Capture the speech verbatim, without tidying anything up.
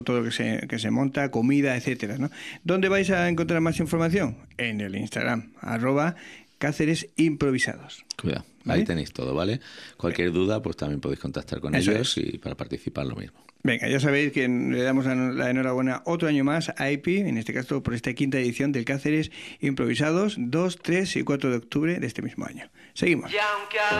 todo lo que se, que se monta, comida, etcétera, ¿no? ¿Dónde vais a encontrar más información? En el Instagram, arroba Cáceres Improvisados. Cuidado, ¿Vale? ahí tenéis todo, ¿vale? Cualquier duda, pues también podéis contactar con Eso ellos es. y para participar lo mismo. Venga, ya sabéis que le damos la, la enhorabuena otro año más a I P I, en este caso por esta quinta edición del Cáceres Improvisados, dos, tres y cuatro de octubre de este mismo año. Seguimos.